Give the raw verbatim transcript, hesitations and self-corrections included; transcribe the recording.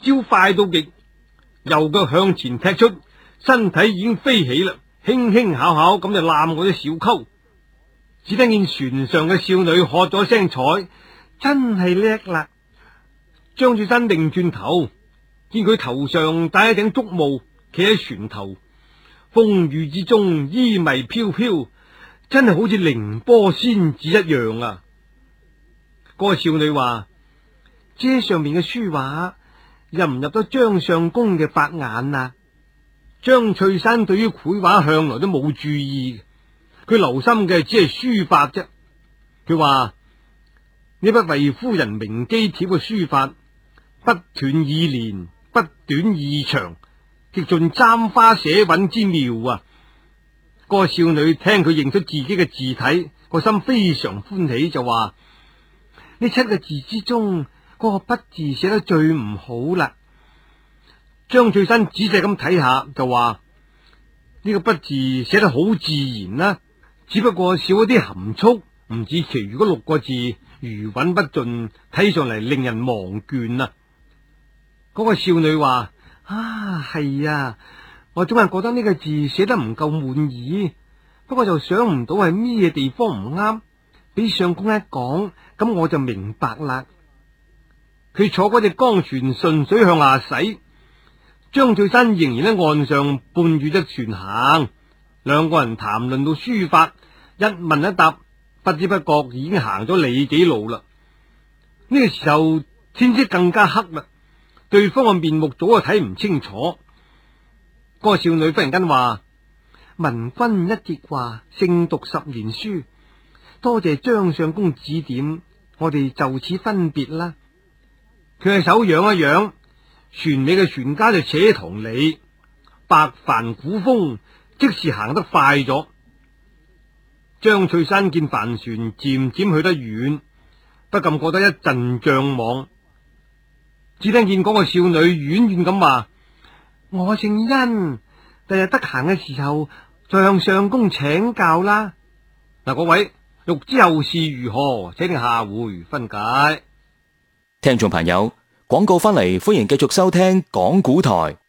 招快到極，右腳向前踢出，身體已經飛起啦，輕輕巧巧咁就攬過啲小溝。只聽見船上嘅少女喝咗聲彩，真係叻啦！張翠山擰轉頭，見佢頭上戴一頂竹帽，企喺船頭，風雨之中衣袂飄飄，真係好似凌波仙子一樣啊！嗰個少女話：遮上面嘅書畫入唔入到張相公嘅法眼啊？張翠山對於繪畫向來都冇注意，佢留心嘅只係書法啫。佢話呢筆為夫人名機帖嘅書法，不斷意連，不短意長，極盡簪花寫韻之妙啊！嗰個少女聽佢認出自己嘅字體，個心非常歡喜，就話：呢七個字之中，嗰個筆字寫得最唔好啦。張翠山仔細咁睇下，就話：呢個筆字寫得好自然啦，只不過少一啲含蓄，唔似其餘嗰六個字餘韻不盡，睇上嚟令人忘倦啊！嗰個少女話：啊，係啊，我總係覺得呢個字寫得唔夠滿意，不過就想唔到係咩地方唔啱，俾相公一講，咁我就明白啦。佢坐嗰隻江船順水向下駛，張翠山仍然喺岸上伴住隻船行，兩個人談論到書法，一問一答，不知不覺已經行咗里幾路啦。呢個時候天色更加黑啦，對方嘅面目早就睇唔清楚。嗰個少女忽然間話：聞君一節話，勝讀十年書，多謝張相公指點，我哋就此分別啦。佢嘅手揚一揚，船尾嘅船家就扯同你白帆鼓風，即時行得快咗。張翠山見帆船漸漸去得遠，不禁覺得一陣悵惘。只聽見嗰個少女婉婉咁話：我姓甄，第日得閒嘅時候再向相公請教啦。嗱，各位欲知後事如何，請聽下回分解。 聽眾朋友，廣告翻嚟，歡迎繼續收聽講古台。